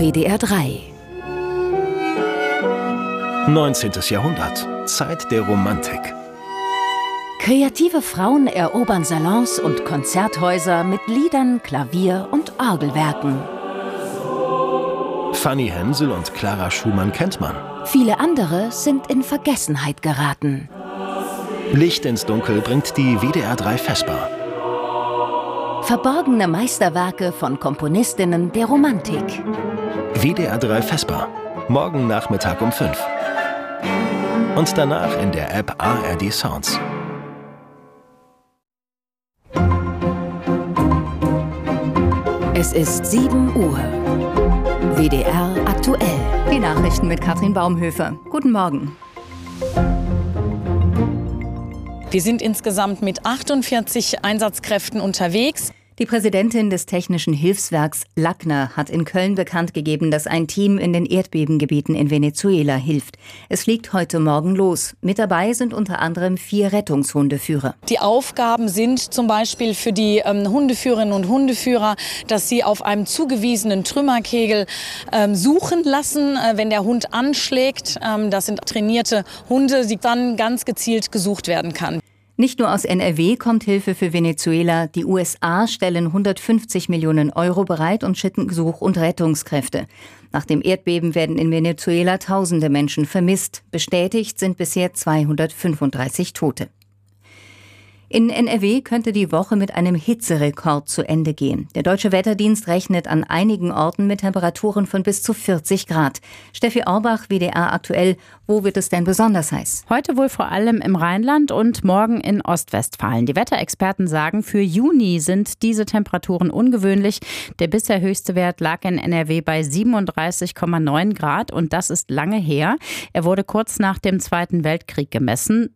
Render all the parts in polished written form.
WDR 3. 19. Jahrhundert. Zeit der Romantik. Kreative Frauen erobern Salons und Konzerthäuser mit Liedern, Klavier- und Orgelwerken. Fanny Hensel und Clara Schumann kennt man. Viele andere sind in Vergessenheit geraten. Licht ins Dunkel bringt die WDR 3 Vesper. Verborgene Meisterwerke von Komponistinnen der Romantik. WDR 3 Vesper. Morgen Nachmittag um 5. Und danach in der App ARD Sounds. Es ist 7 Uhr. WDR aktuell. Die Nachrichten mit Katrin Baumhöfer. Guten Morgen. Wir sind insgesamt mit 48 Einsatzkräften unterwegs. Die Präsidentin des Technischen Hilfswerks Lackner hat in Köln bekannt gegeben, dass ein Team in den Erdbebengebieten in Venezuela hilft. Es fliegt heute Morgen los. Mit dabei sind unter anderem 4 Rettungshundeführer. Die Aufgaben sind zum Beispiel für die Hundeführerinnen und Hundeführer, dass sie auf einem zugewiesenen Trümmerkegel suchen lassen, wenn der Hund anschlägt. Das sind trainierte Hunde, die dann ganz gezielt gesucht werden kann. Nicht nur aus NRW kommt Hilfe für Venezuela. Die USA stellen 150 Millionen Euro bereit und schicken Such- und Rettungskräfte. Nach dem Erdbeben werden in Venezuela tausende Menschen vermisst. Bestätigt sind bisher 235 Tote. In NRW könnte die Woche mit einem Hitzerekord zu Ende gehen. Der Deutsche Wetterdienst rechnet an einigen Orten mit Temperaturen von bis zu 40 Grad. Steffi Orbach, WDR aktuell. Wo wird es denn besonders heiß? Heute wohl vor allem im Rheinland und morgen in Ostwestfalen. Die Wetterexperten sagen, für Juni sind diese Temperaturen ungewöhnlich. Der bisher höchste Wert lag in NRW bei 37,9 Grad und das ist lange her. Er wurde kurz nach dem Zweiten Weltkrieg gemessen,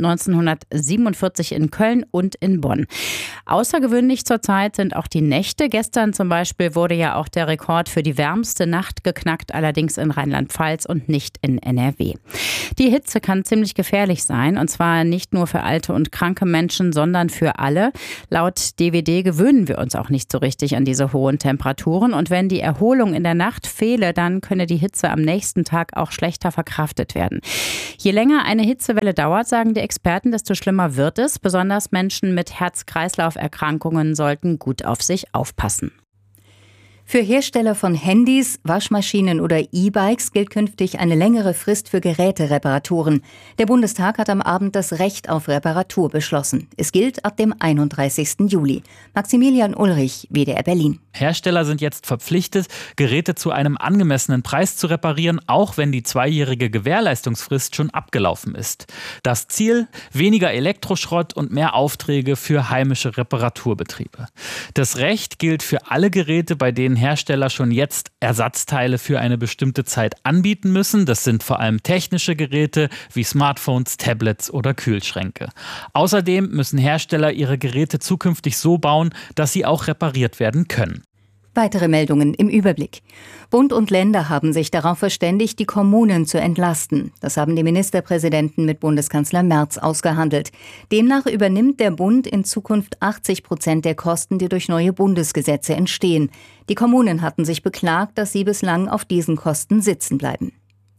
1947 in Köln und in Bonn. Außergewöhnlich zurzeit sind auch die Nächte. Gestern zum Beispiel wurde ja auch der Rekord für die wärmste Nacht geknackt, allerdings in Rheinland-Pfalz und nicht in NRW. Die Hitze kann ziemlich gefährlich sein und zwar nicht nur für alte und kranke Menschen, sondern für alle. Laut DWD gewöhnen wir uns auch nicht so richtig an diese hohen Temperaturen und wenn die Erholung in der Nacht fehle, dann könne die Hitze am nächsten Tag auch schlechter verkraftet werden. Je länger eine Hitzewelle dauert, sagen die Experten, desto schlimmer wird es. Besonders Menschen mit Herz-Kreislauf-Erkrankungen sollten gut auf sich aufpassen. Für Hersteller von Handys, Waschmaschinen oder E-Bikes gilt künftig eine längere Frist für Gerätereparaturen. Der Bundestag hat am Abend das Recht auf Reparatur beschlossen. Es gilt ab dem 31. Juli. Maximilian Ulrich, WDR Berlin. Hersteller sind jetzt verpflichtet, Geräte zu einem angemessenen Preis zu reparieren, auch wenn die 2-jährige Gewährleistungsfrist schon abgelaufen ist. Das Ziel: weniger Elektroschrott und mehr Aufträge für heimische Reparaturbetriebe. Das Recht gilt für alle Geräte, bei denen Hersteller schon jetzt Ersatzteile für eine bestimmte Zeit anbieten müssen. Das sind vor allem technische Geräte wie Smartphones, Tablets oder Kühlschränke. Außerdem müssen Hersteller ihre Geräte zukünftig so bauen, dass sie auch repariert werden können. Weitere Meldungen im Überblick. Bund und Länder haben sich darauf verständigt, die Kommunen zu entlasten. Das haben die Ministerpräsidenten mit Bundeskanzler Merz ausgehandelt. Demnach übernimmt der Bund in Zukunft 80% der Kosten, die durch neue Bundesgesetze entstehen. Die Kommunen hatten sich beklagt, dass sie bislang auf diesen Kosten sitzen bleiben.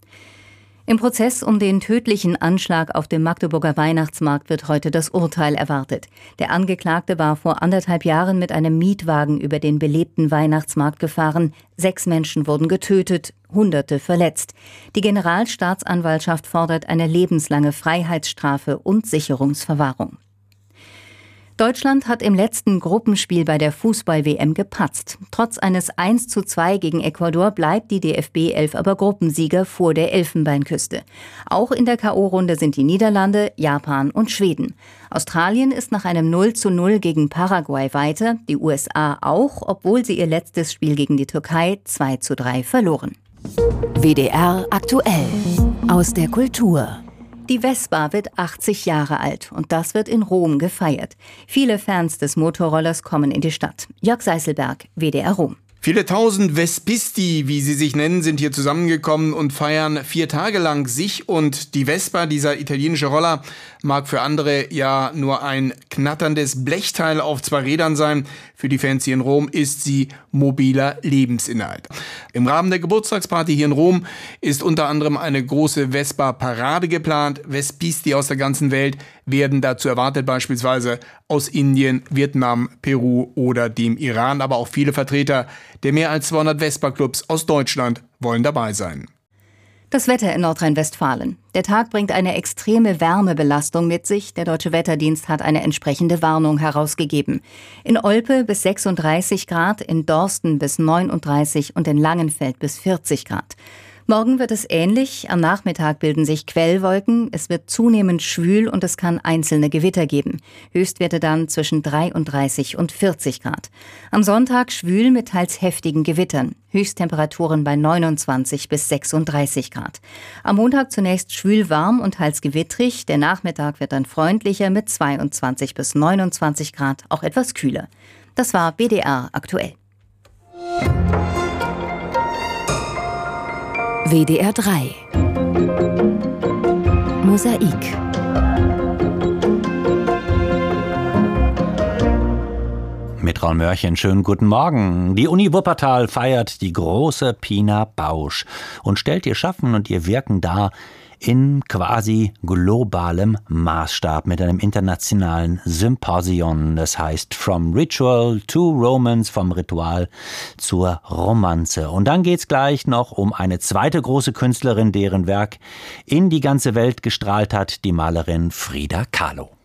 Im Prozess um den tödlichen Anschlag auf dem Magdeburger Weihnachtsmarkt wird heute das Urteil erwartet. Der Angeklagte war vor 1,5 Jahren mit einem Mietwagen über den belebten Weihnachtsmarkt gefahren. 6 Menschen wurden getötet, Hunderte verletzt. Die Generalstaatsanwaltschaft fordert eine lebenslange Freiheitsstrafe und Sicherungsverwahrung. Deutschland hat im letzten Gruppenspiel bei der Fußball-WM gepatzt. Trotz eines 1:2 gegen Ecuador bleibt die DFB-11 aber Gruppensieger vor der Elfenbeinküste. Auch in der K.O.-Runde sind die Niederlande, Japan und Schweden. Australien ist nach einem 0:0 gegen Paraguay weiter, die USA auch, obwohl sie ihr letztes Spiel gegen die Türkei 2:3 verloren. WDR aktuell. Aus der Kultur. Die Vespa wird 80 Jahre alt und das wird in Rom gefeiert. Viele Fans des Motorrollers kommen in die Stadt. Jörg Seißelberg, WDR Rom. Viele tausend Vespisti, wie sie sich nennen, sind hier zusammengekommen und feiern 4 Tage lang sich und die Vespa. Dieser italienische Roller mag für andere ja nur ein knatterndes Blechteil auf 2 Rädern sein. Für die Fans hier in Rom ist sie mobiler Lebensinhalt. Im Rahmen der Geburtstagsparty hier in Rom ist unter anderem eine große Vespa-Parade geplant. Vespisti aus der ganzen Welt werden dazu erwartet, beispielsweise aus Indien, Vietnam, Peru oder dem Iran. Aber auch viele Vertreter der mehr als 200 Vespa-Clubs aus Deutschland wollen dabei sein. Das Wetter in Nordrhein-Westfalen. Der Tag bringt eine extreme Wärmebelastung mit sich. Der Deutsche Wetterdienst hat eine entsprechende Warnung herausgegeben. In Olpe bis 36 Grad, in Dorsten bis 39 und in Langenfeld bis 40 Grad. Morgen wird es ähnlich. Am Nachmittag bilden sich Quellwolken. Es wird zunehmend schwül und es kann einzelne Gewitter geben. Höchstwerte dann zwischen 33 und 40 Grad. Am Sonntag schwül mit teils heftigen Gewittern. Höchsttemperaturen bei 29 bis 36 Grad. Am Montag zunächst schwül warm und teils gewittrig. Der Nachmittag wird dann freundlicher mit 22 bis 29 Grad, auch etwas kühler. Das war WDR aktuell. WDR 3 Mosaik. Mit Raul Mörchen, schönen guten Morgen. Die Uni Wuppertal feiert die große Pina Bausch und stellt ihr Schaffen und ihr Wirken dar in quasi globalem Maßstab mit einem internationalen Symposion. Das heißt From Ritual to Romance, vom Ritual zur Romanze. Und dann geht's gleich noch um eine zweite große Künstlerin, deren Werk in die ganze Welt gestrahlt hat, die Malerin Frida Kahlo.